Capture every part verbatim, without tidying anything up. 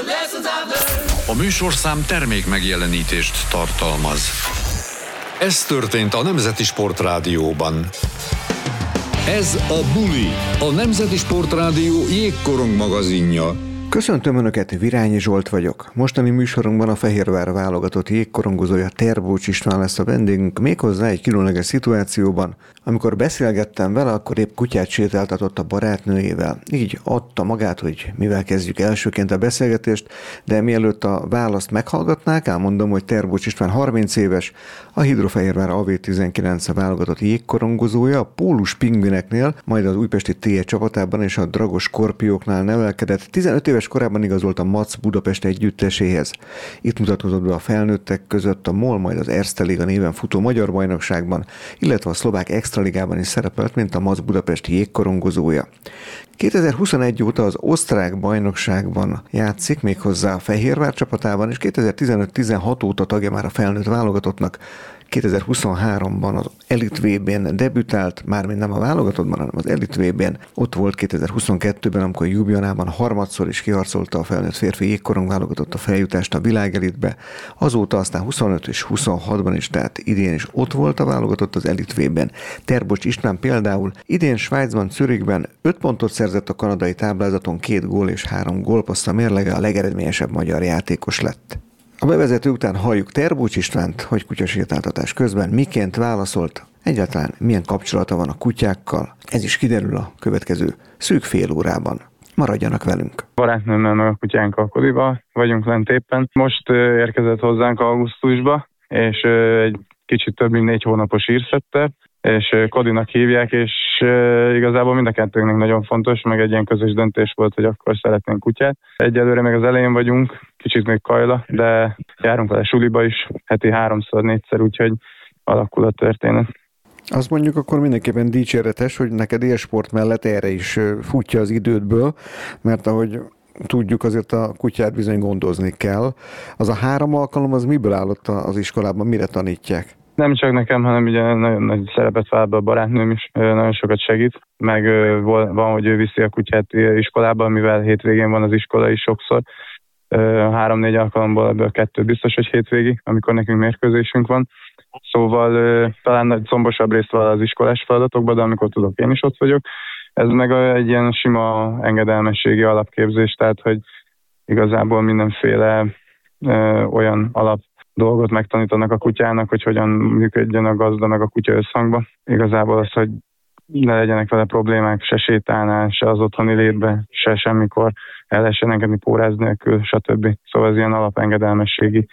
A műsorszám termék megjelenítést tartalmaz. Ez történt a Nemzeti Sportrádióban. Ez a Buli, a Nemzeti Sportrádió jégkorong magazinja. Köszöntöm Önöket, Virányi Zsolt vagyok. Mostani műsorunkban a Fehérvár válogatott jégkorongozója Terbocs István lesz a vendégünk, méghozzá egy különleges szituációban. Amikor beszélgettem vele, akkor épp kutyát sétáltatott a barátnőjével. Így adta magát, hogy mivel kezdjük elsőként a beszélgetést, de mielőtt a választ meghallgatnák, elmondom, hogy Terbocs István harminc éves, a Hidrofehérvár á vé tizenkilenc válogatott jégkorongozója, a Pólus Pingvineknél, majd az újpesti té e csapatában és a Dragos Skorpióknál nevelkedett. tizenöt éves korában igazolt a MAC Budapest együtteséhez. Itt mutatódott be a felnőttek között a MOL, majd az Erste Liga néven futó magyar bajnokságban, illetve a szlovák extraligában is szerepelt, mint a MAC Budapest jégkorongozója. kétezer-huszonegy óta az osztrák bajnokságban játszik, méghozzá a Fehérvár csapatában, és kétezer-tizenöt-tizenhat óta tagja már a felnőtt válogatottnak. kétezer-huszonháromban az Elite vé bén debütált, mármint nem a válogatottban, hanem az Elite vé bén. Ott volt kétezer-huszonkettőben, amikor Ljubljanában harmadszor is kiharcolta a felnőtt férfi jégkorong válogatott a feljutást a világelitbe. Azóta aztán huszonöt és huszonhatban is, tehát idén is ott volt a válogatott az Elite vé bén. Terbocs István például idén Svájcban, Zürichben öt pontot szerzett a kanadai táblázaton, két gól és három gólpassza mérlege, a legeredményesebb magyar játékos lett. A bevezető után halljuk Terbocs Istvánt, hogy kutyasétáltatás közben miként válaszolt, egyáltalán milyen kapcsolata van a kutyákkal. Ez is kiderül a következő szűk fél órában. Maradjanak velünk. Barátnőmmel meg a kutyánkkal Kodiba vagyunk lent éppen. Most érkezett hozzánk augusztusba, és egy kicsit több mint négy hónapos írszette, és Kodinak hívják, és igazából mind a kettőnknek nagyon fontos, meg egy ilyen közös döntés volt, hogy akkor szeretnénk kutyát. Egyelőre meg az elején vagyunk, kicsit még kajla, de járunk vele suliba is, heti háromszor, négyszer, úgyhogy alakul a történet. Azt mondjuk akkor mindenképpen dicséretes, hogy neked élsport mellett erre is futja az idődből, mert ahogy tudjuk, azért a kutyát bizony gondozni kell. Az a három alkalom, az miből állott az iskolában, mire tanítják? Nem csak nekem, hanem ugye nagyon nagy szerepet vállal be a barátnőm is, nagyon sokat segít, meg van, hogy ő viszi a kutyát iskolába, mivel hétvégén van az iskola is sokszor. Három-négy alkalomból ebből kettő biztos, hogy hétvégi, amikor nekünk mérkőzésünk van. Szóval talán nagy szombosabb részt vállal az iskolás feladatokban, de amikor tudok, én is ott vagyok. Ez meg egy ilyen sima engedelmességi alapképzés, tehát hogy igazából mindenféle ö, olyan alap dolgot megtanítanak a kutyának, hogy hogyan működjön a gazda meg a kutya összhangba. Igazából az, hogy ne legyenek vele problémák, se sétálnál, se az otthoni létbe, se semmikor el lehessen engedni póráz nélkül, stb. Szóval ez ilyen alapengedelmességi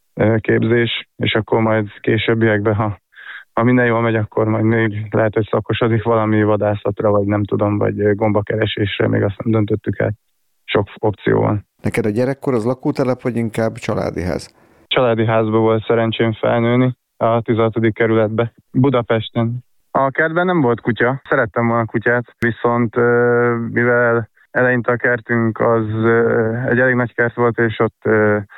képzés, és akkor majd későbbiekben, ha, ha minden jól megy, akkor majd még lehet, hogy szakosodik valami vadászatra, vagy nem tudom, vagy gombakeresésre, még azt nem döntöttük el. Sok opció van. Neked a gyerekkor az lakótelep, vagy inkább családi ház? Családi házba volt szerencsém felnőni, a tizenhatodik kerületbe, Budapesten. A kertben nem volt kutya, szerettem volna kutyát, viszont mivel eleinte a kertünk az egy elég nagy kert volt, és ott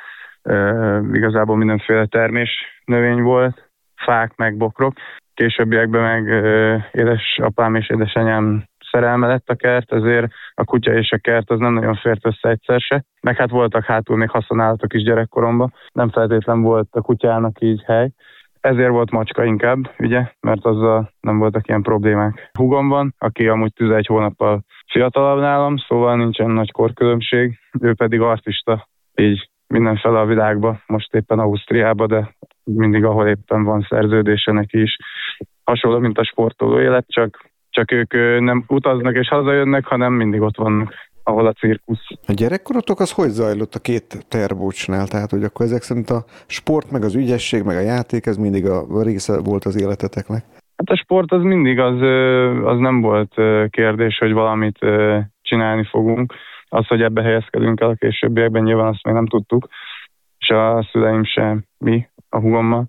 igazából mindenféle termés növény volt, fák meg bokrok. Későbbiekben meg édesapám és édesanyám szerelme lett a kert, ezért a kutya és a kert az nem nagyon fért össze egyszer se. Meg hát voltak hátul még haszonállatok is gyerekkoromban, nem feltétlen volt a kutyának így hely. Ezért volt macska inkább, ugye, mert azzal nem voltak ilyen problémák. Húgom van, aki amúgy tizenegy hónappal fiatalabb nálam, szóval nincsen nagy korkülönbség, ő pedig artista, így mindenfele a világba, most éppen Ausztriába, de mindig ahol éppen van szerződése neki is. Hasonló, mint a sportoló élet, csak, csak ők nem utaznak és hazajönnek, hanem mindig ott vannak, ahol a cirkusz. A gyerekkorotok az hogy zajlott a két Terbocsnál? Tehát, hogy akkor ezek szerint a sport, meg az ügyesség, meg a játék, ez mindig a része volt az életeteknek? Hát a sport az mindig, az, az nem volt kérdés, hogy valamit csinálni fogunk. Az, hogy ebbe helyezkedünk el a későbbiekben, nyilván azt még nem tudtuk, és a szüleim sem, mi, a húgommal.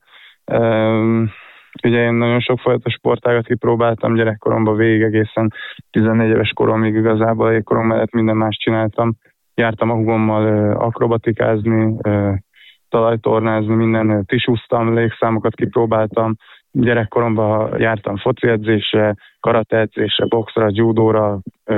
Ugye én nagyon sokfajta sportágat kipróbáltam gyerekkoromban végig, egészen tizennégy éves koromig igazából a jégkorong mellett minden más csináltam. Jártam a húgommal akrobatikázni, talajtornázni, minden tisúztam, légszámokat kipróbáltam. Gyerekkoromban jártam foci edzésre, karate edzésre, boxra, judóra,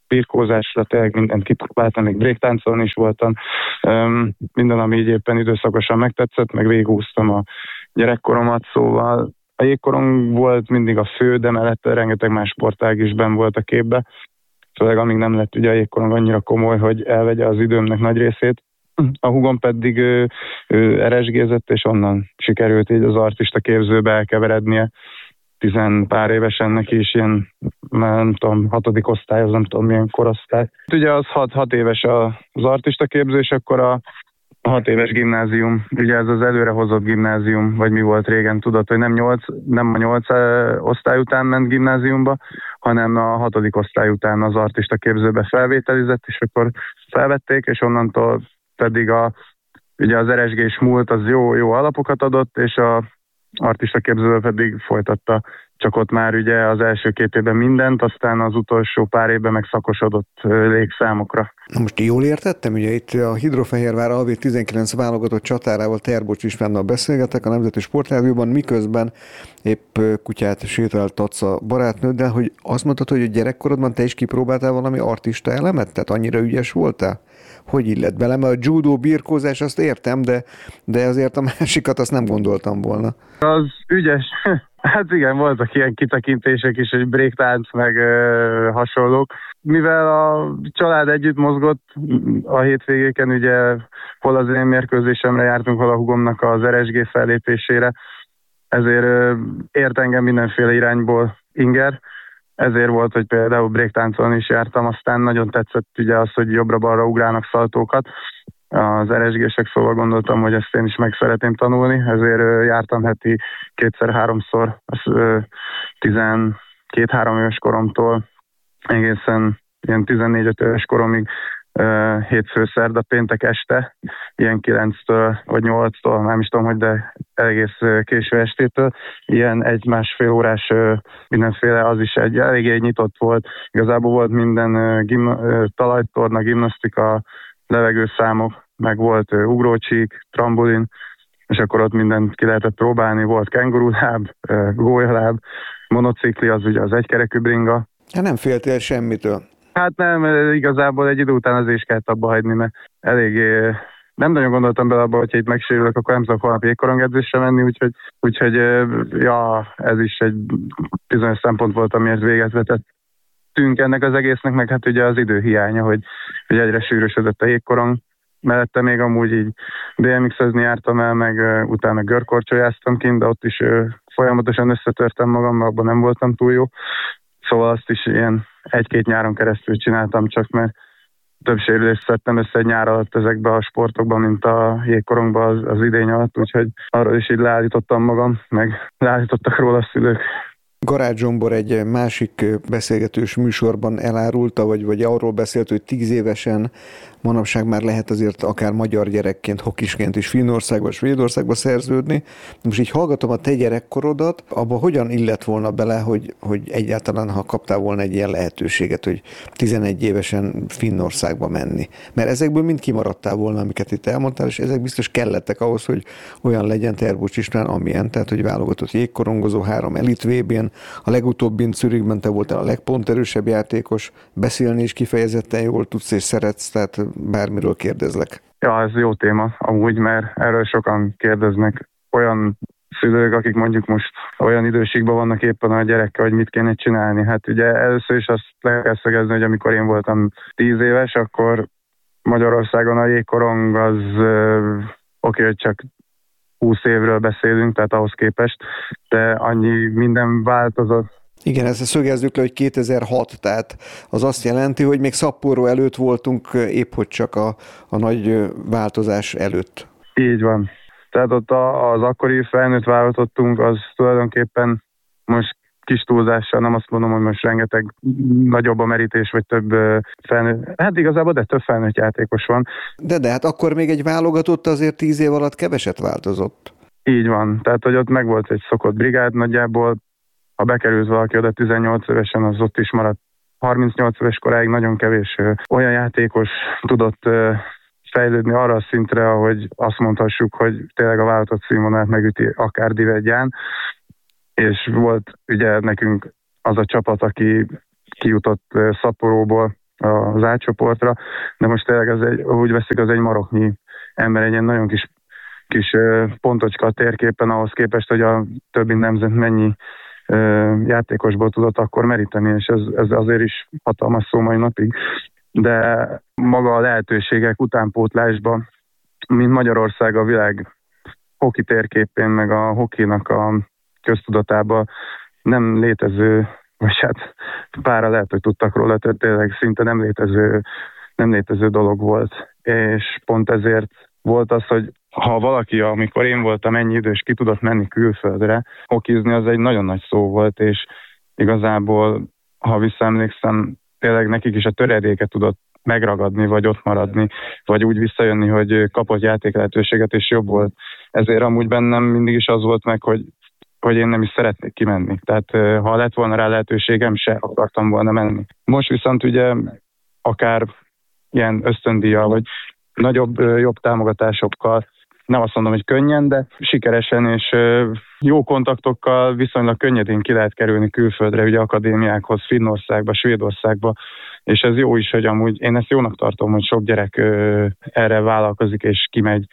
birkózásra, tényleg mindent kipróbáltam, még breaktáncolni is voltam. Minden, ami így éppen időszakosan megtetszett, meg végigúztam a gyerekkoromat, szóval a jégkorong volt mindig a fő, de mellette rengeteg más sportág is benn volt a képbe. Főleg amíg nem lett ugye a jégkorong annyira komoly, hogy elvegye az időmnek nagy részét. A húgom pedig ő, ő eresgézett, és onnan sikerült így az artista képzőbe elkeverednie. Tizen pár évesen neki is ilyen, nem tudom, hatodik osztály, az nem tudom milyen korosztály. Ugye az hat, hat éves az artista képző, és akkor a hat éves gimnázium, ugye ez az előrehozott gimnázium, vagy mi volt régen, tudod, hogy nem, nyolc, nem a nyolc osztály után ment gimnáziumba, hanem a hatodik osztály után az artista képzőbe felvételizett, és akkor felvették, és onnantól pedig a, ugye az er es gés múlt az jó, jó alapokat adott, és a artista képzőbe pedig folytatta, csak ott már ugye az első két évben mindent, aztán az utolsó pár évben meg szakosodott légszámokra. Na most jól értettem, ugye itt a Hidrofehérvár A V tizenkilenc válogatott csatárával, Terbocs Istvánnal beszélgetek a Nemzeti Sportrádióban, miközben épp kutyát sétáltatsz a barátnőddel, hogy azt mondtad, hogy a gyerekkorodban te is kipróbáltál valami artista elemet? Tehát annyira ügyes voltál? Hogy illet bele? Mert a judó, birkózás, azt értem, de, de azért a másikat azt nem gondoltam volna. Az ügyes. Hát igen, voltak ilyen kitekintések is, hogy breaktánc, meg ö, hasonlók. Mivel a család együtt mozgott a hétvégéken, ugye hol az én mérkőzésemre jártunk, hol a húgomnak az er es gé fellépésére, ezért ö, ért engem mindenféle irányból inger. Ezért volt, hogy például breaktáncolni is jártam, aztán nagyon tetszett ugye az, hogy jobbra-balra ugrálnak szaltókat az er es gések, szóval gondoltam, hogy ezt én is meg szeretném tanulni, ezért jártam heti kétszer-háromszor, tizenkét-három éves koromtól egészen ilyen tizennégy-öt éves koromig, hétfő, szerda, péntek este, ilyen kilenctől vagy nyolctól, nem is tudom, hogy de egész késő estétől, ilyen egy-másfél órás mindenféle, az is egy eléggé nyitott volt, igazából volt minden gimna, talajtorna, gimnasztika, levegőszámok, meg volt ugrócsík, trambolin, és akkor ott mindent ki lehetett próbálni, volt kenguruláb, gólyaláb, monocikli, az ugye az egykerekű bringa. Hát nem féltél semmitől? Hát nem, igazából egy idő után azért is kellett abba hagyni, mert eléggé nem nagyon gondoltam bele abba, hogyha itt megsérülök, akkor nem tudok holnap jégkorongedzésre menni, úgyhogy, úgyhogy ja, ez is egy bizonyos szempont volt, amiért véget vetettünk ennek az egésznek, meg hát ugye az idő hiánya, hogy, hogy egyre sűrűsödött a jégkorong. Mellette még amúgy így bé em iksz-ezni jártam el, meg uh, utána görkorcsolyáztam kint, de ott is uh, folyamatosan összetörtem magam, mert abban nem voltam túl jó. Szóval azt is ilyen egy-két nyáron keresztül csináltam csak, mert több sérülést szedtem össze egy nyár alatt ezekbe a sportokban, mint a jégkorongban az, az idény alatt, úgyhogy arról is így leállítottam magam, meg leállítottak róla a szülők. Garács Zsombor egy másik beszélgetős műsorban elárulta, vagy, vagy arról beszélt, hogy tíz évesen manapság már lehet azért akár magyar gyerekként, hokisként is Finnországba, Svédországba szerződni. Most így hallgatom a te gyerekkorodat, abba hogyan illett volna bele, hogy, hogy egyáltalán, ha kaptál volna egy ilyen lehetőséget, hogy tizenegy évesen Finnországba menni. Mert ezekből mind kimaradtál volna, amiket itt elmondtál, és ezek biztos kellettek ahhoz, hogy olyan legyen Terbocs István, amilyen, tehát hogy válogatott jégkorongozó, három elit vé bén, a legutóbbin Zürichben te voltál a legponterősebb játékos, beszélni is kifejezetten jól tudsz és szeretsz, tehát bármiről kérdezlek. Ja, ez jó téma amúgy, mert erről sokan kérdeznek. Olyan szülők, akik mondjuk most olyan időségben vannak éppen a gyerekkel, hogy mit kéne csinálni. Hát ugye először is azt le kell szögezni, hogy amikor én voltam tíz éves, akkor Magyarországon a jégkorong az oké, okay, hogy csak húsz évről beszélünk, tehát ahhoz képest, de annyi minden változott. Igen, ezt szögezzük le, hogy kétezer-hat, tehát az azt jelenti, hogy még Sapporo előtt voltunk, épp hogy csak a, a nagy változás előtt. Így van. Tehát ott az akkori felnőtt válogatottunk, az tulajdonképpen most kis túlzással, nem azt mondom, hogy most rengeteg nagyobb a merítés, vagy több felnőtt, hát igazából, de több felnőtt játékos van. De, de hát akkor még egy válogatott azért tíz év alatt keveset változott. Így van, tehát hogy ott megvolt egy szokott brigád nagyjából, ha bekerült valaki oda tizennyolc évesen, az ott is maradt. harmincnyolc éves koráig nagyon kevés olyan játékos tudott fejlődni arra a szintre, ahogy azt mondhassuk, hogy tényleg a válogatott színvonalat megüti akár Divedján. És volt ugye nekünk az a csapat, aki kijutott Szapporóból, az A csoportra, de most tényleg ez egy, úgy veszik, az egy maroknyi ember, egy ilyen nagyon kis, kis pontocska a térképen ahhoz képest, hogy a többi nemzet mennyi játékosból tudott akkor meríteni, és ez, ez azért is hatalmas szó mai napig. De maga a lehetőségek utánpótlásban, mint Magyarország a világ hoki térképén, meg a hokinak a köztudatában nem létező, vagy hát pára lehet, hogy tudtak róla, tehát tényleg szinte nem létező, nem létező dolog volt. És pont ezért volt az, hogy ha valaki, amikor én voltam ennyi idős, ki tudott menni külföldre, hokizni, az egy nagyon nagy szó volt, és igazából, ha visszaemlékszem, tényleg nekik is a töredéke tudott megragadni, vagy ott maradni, vagy úgy visszajönni, hogy kapott játék lehetőséget, és jobb volt. Ezért amúgy bennem mindig is az volt meg, hogy, hogy én nem is szeretnék kimenni. Tehát ha lett volna rá lehetőségem, se akartam volna menni. Most viszont ugye akár ilyen ösztöndíjjal, vagy nagyobb, jobb támogatásokkal, nem azt mondom, hogy könnyen, de sikeresen és jó kontaktokkal viszonylag könnyedén ki lehet kerülni külföldre, ugye akadémiákhoz, Finnországba, Svédországba, és ez jó is, hogy amúgy én ezt jónak tartom, hogy sok gyerek erre vállalkozik és kimegy,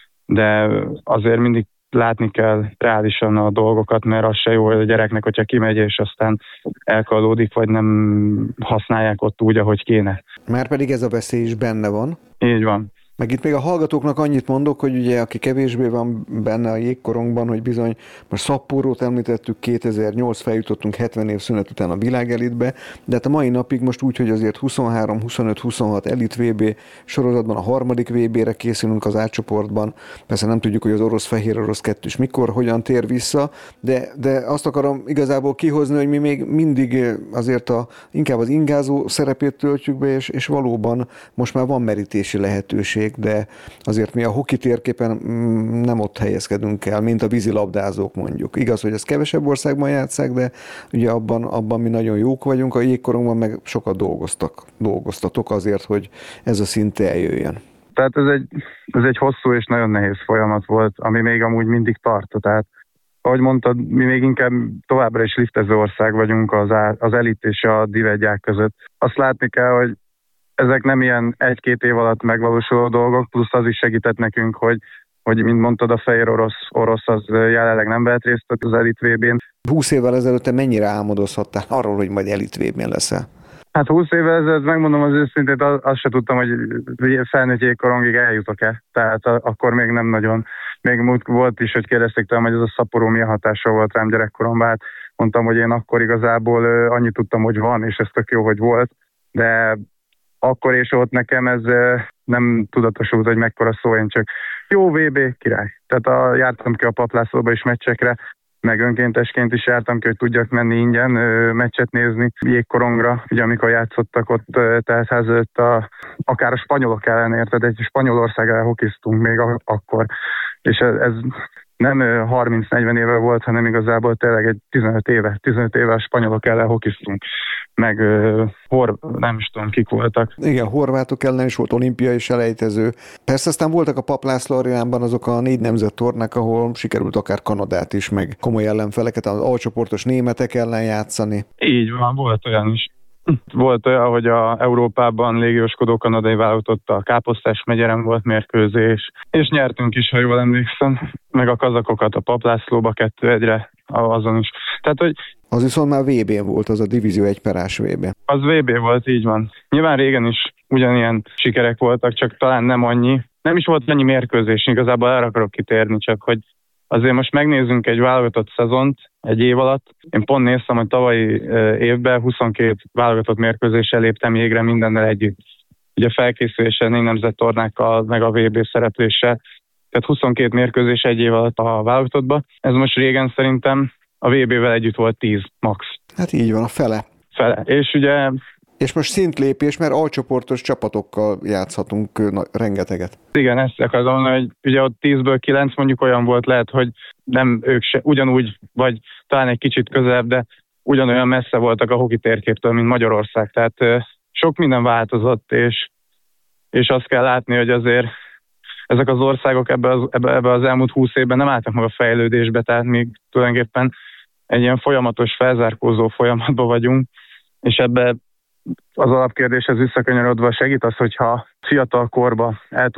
de azért mindig látni kell reálisan a dolgokat, mert az se jó, hogy a gyereknek, hogyha kimegy, és aztán elkallódik, vagy nem használják ott úgy, ahogy kéne. Márpedig ez a veszély is benne van. Így van. Meg itt még a hallgatóknak annyit mondok, hogy ugye aki kevésbé van benne a jégkorongban, hogy bizony most Szapporót említettük, kétezer-nyolc feljutottunk hetven év szünet után a világelitbe, de hát a mai napig most úgy, hogy azért huszonhárom, huszonöt, huszonhat elit vé bé sorozatban a harmadik vé bére készülünk az A csoportban. Persze nem tudjuk, hogy az orosz-fehér orosz kettős mikor, hogyan tér vissza, de, de azt akarom igazából kihozni, hogy mi még mindig azért a, inkább az ingázó szerepét töltjük be, és, és valóban most már van merítési lehetőség, de azért mi a hoki térképen nem ott helyezkedünk el, mint a vízilabdázók mondjuk. Igaz, hogy ez kevesebb országban játsszák, de ugye abban, abban mi nagyon jók vagyunk, a jégkorongban meg sokat dolgoztak, dolgoztatok azért, hogy ez a szint eljöjjön. Tehát ez egy, ez egy hosszú és nagyon nehéz folyamat volt, ami még amúgy mindig tart. Tehát, ahogy mondtad, mi még inkább továbbra is liftező ország vagyunk az, az elit és a divegyák között. Azt látni kell, hogy ezek nem ilyen egy-két év alatt megvalósuló dolgok, plusz az is segített nekünk, hogy, hogy mint mondtad, a fehér orosz, orosz az jelenleg nem vehet részt az elit vé bén. húsz évvel ezelőtt te mennyire álmodozhattál arról, hogy majd elit vé bén leszel? Hát húsz évvel ezelőtt megmondom az őszintét, azt se tudtam, hogy felnőtt jégkorongig eljutok-e. Tehát akkor még nem nagyon. Még volt is, hogy kérdezték tőlem, hogy ez a Szapporó milyen hatással volt rám gyerekkoromban. Hát mondtam, hogy én akkor igazából annyit tudtam, hogy van, és ez tök jó, hogy volt, de akkor és ott nekem ez nem tudatosult, hogy mekkora szó, én csak jó vé bé, király. Tehát a, jártam ki a Paplászlóba is meccsekre, meg önkéntesként is jártam ki, hogy tudjak menni ingyen meccset nézni jégkorongra, ugye amikor játszottak ott teltház előtt, a, akár a spanyolok ellen, érted, egy Spanyolország ellen hokiztunk még a, akkor, és ez, ez nem harminc-negyven éve volt, hanem igazából tényleg egy tizenöt éve, tizenöt éve a spanyolok ellen hokiztunk, meg uh, hor, nem is tudom, kik voltak. Igen, horvátok ellen is volt olimpiai selejtező. Persze aztán voltak a Pap László arénában azok a négy nemzet tornák, ahol sikerült akár Kanadát is, meg komoly ellenfeleket, az alcsoportos németek ellen játszani. Így van, volt olyan is. Volt olyan, hogy a Európában légióskodó kanadai válogatott a Káposztás megyeren volt mérkőzés, és nyertünk is, ha jól emlékszem, meg a kazakokat a Pap Lászlóba kettő egyre azon is. Tehát, hogy az viszont már vé bén volt, az a Divízió egy perás vé bé. Az vé bé volt, így van. Nyilván régen is ugyanilyen sikerek voltak, csak talán nem annyi. Nem is volt annyi mérkőzés, igazából erre akarok kitérni, csak hogy azért most megnézzünk egy válogatott szezont egy év alatt. Én pont néztem, hogy tavalyi évben huszonkét válogatott mérkőzéssel léptem jégre mindennel együtt. Ugye felkészüléssel, négy nemzettornákkal, meg a vé bé szerepléssel. Tehát huszonkét mérkőzés egy év alatt a válogatottba. Ez most régen szerintem a vé bével együtt volt tíz max. Hát így van, a fele. Fele. És ugye... És most szintlépés, mert alcsoportos csapatokkal játszhatunk na, rengeteget. Igen, ezt akarom mondani, hogy ugye ott tízből kilenc mondjuk olyan volt, lehet, hogy nem ők se, ugyanúgy, vagy talán egy kicsit közelebb, de ugyanolyan messze voltak a hoki térképtől, mint Magyarország. Tehát ö, sok minden változott, és, és azt kell látni, hogy azért ezek az országok ebbe az, ebbe, ebbe az elmúlt húsz évben nem álltak meg a fejlődésbe, tehát még tulajdonképpen egy ilyen folyamatos felzárkózó folyamatban vagyunk, és ebbe az alapkérdéshez visszakanyarodva segít az, hogyha fiatal korba el